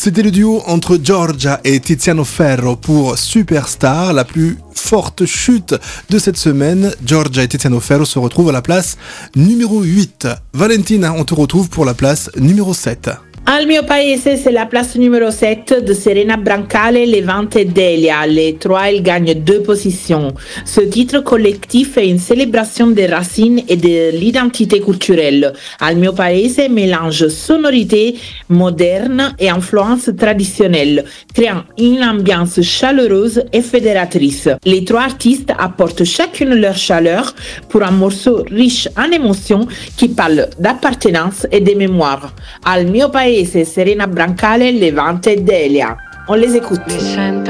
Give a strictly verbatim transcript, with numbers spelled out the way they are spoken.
C'était le duo entre Giorgia et Tiziano Ferro pour Superstar, la plus forte chute de cette semaine. Giorgia et Tiziano Ferro se retrouvent à la place numéro huit. Valentina, on te retrouve pour la place numéro sept. Al mio paese, c'est la place numéro sept de Serena Brancale, Levante et Delia. Les trois, elles gagnent deux positions. Ce titre collectif est une célébration des racines et de l'identité culturelle. Al mio paese mélange sonorité moderne et influence traditionnelle, créant une ambiance chaleureuse et fédératrice. Les trois artistes apportent chacune leur chaleur pour un morceau riche en émotions qui parle d'appartenance et de mémoire. Al mio paese, Serena Brancale, Levante e Delia. On les écoute.